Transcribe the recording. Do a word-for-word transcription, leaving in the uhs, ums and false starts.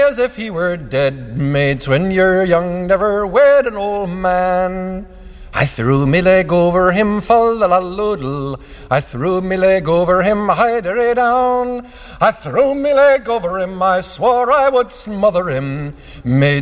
as if he were dead. Maids, when you're young, never wed an old man. I threw me leg over him, fa-la-la-loodle. I threw me leg over him, hide-a-ray down. I threw me leg over him, I swore I would smother him. Maids,